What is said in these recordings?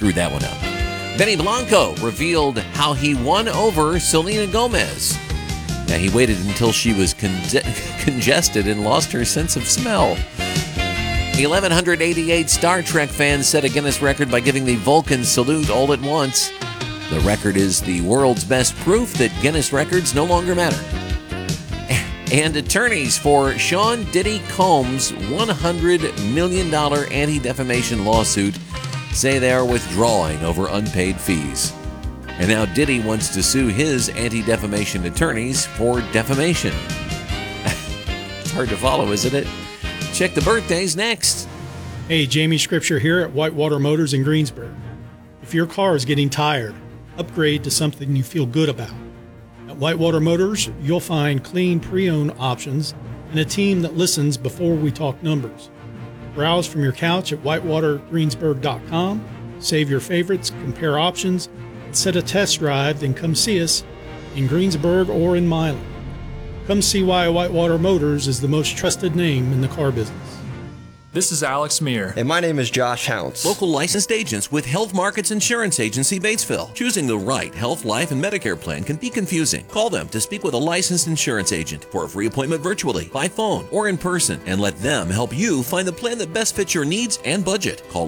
screwed that one up. Benny Blanco revealed how he won over Selena Gomez. Now, he waited until she was congested and lost her sense of smell. 1,188 Star Trek fans set a Guinness record by giving the Vulcan salute all at once. The record is the world's best proof that Guinness records no longer matter. And attorneys for Sean Diddy Combs' $100 million anti-defamation lawsuit say they are withdrawing over unpaid fees. And now Diddy wants to sue his anti-defamation attorneys for defamation. It's hard to follow, isn't it? Check the birthdays next. Hey, Jamie Scripture here at Whitewater Motors in Greensburg. If your car is getting tired, upgrade to something you feel good about. At Whitewater Motors, you'll find clean pre-owned options and a team that listens before we talk numbers. Browse from your couch at whitewatergreensburg.com, save your favorites, compare options, and set a test drive, then come see us in Greensburg or in Milan. Come see why Whitewater Motors is the most trusted name in the car business. This is Alex Meir. And my name is Josh Hounts. Local licensed agents with Health Markets Insurance Agency, Batesville. Choosing the right health, life, and Medicare plan can be confusing. Call them to speak with a licensed insurance agent for a free appointment virtually, by phone, or in person, and let them help you find the plan that best fits your needs and budget. Call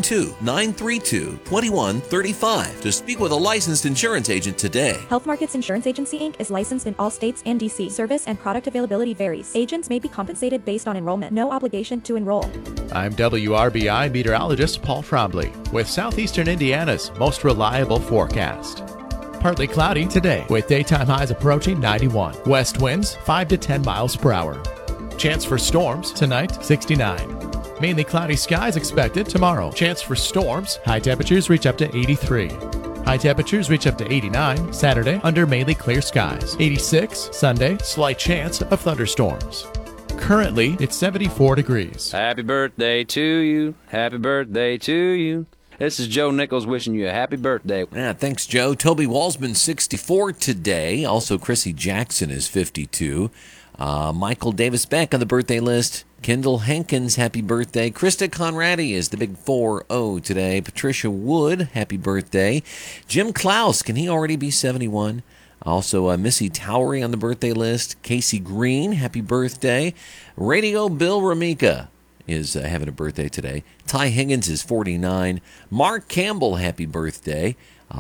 812-932-2135 to speak with a licensed insurance agent today. Health Markets Insurance Agency, Inc. is licensed in all states and D.C. Service and product availability varies. Agents may be compensated based on enrollment. No obligation to enroll. I'm WRBI meteorologist Paul Trombley with Southeastern Indiana's most reliable forecast. Partly cloudy today with daytime highs approaching 91. West winds 5 to 10 miles per hour. Chance for storms tonight 69. Mainly cloudy skies expected tomorrow. Chance for storms. High temperatures reach up to 83. High temperatures reach up to 89 Saturday under mainly clear skies. 86 Sunday, slight chance of thunderstorms. Currently, it's 74 degrees. Happy birthday to you. Happy birthday to you. This is Joe Nichols wishing you a happy birthday. Yeah, thanks, Joe. Toby Walsman, 64 today. Also, Chrissy Jackson is 52. Michael Davis Beck on the birthday list. Kendall Hankins, happy birthday. Krista Conradi is the big 4-0 today. Patricia Wood, happy birthday. Jim Klaus, can he already be 71? Also, Missy Towery on the birthday list. Casey Green, happy birthday. Radio Bill Ramika is having a birthday today. Ty Higgins is 49. Mark Campbell, happy birthday.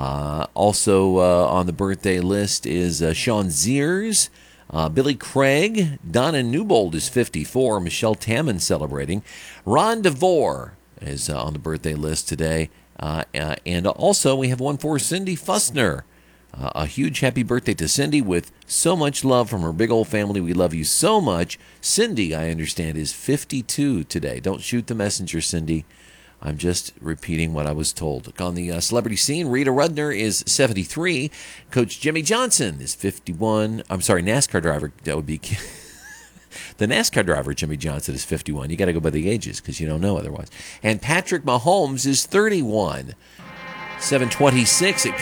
Also on the birthday list is Sean Ziers. Billy Craig. Donna Newbold is 54. Michelle Tammon celebrating. Ron DeVore is on the birthday list today. And also we have one for Cindy Fussner. A huge happy birthday to Cindy with so much love from her big old family. We love you so much. Cindy, I understand, is 52 today. Don't shoot the messenger, Cindy. I'm just repeating what I was told. On the celebrity scene, Rita Rudner is 73. Coach Jimmy Johnson is 51. I'm sorry, NASCAR driver. That would be... The NASCAR driver, Jimmy Johnson, is 51. You got to go by the ages because you don't know otherwise. And Patrick Mahomes is 31. 7:26 at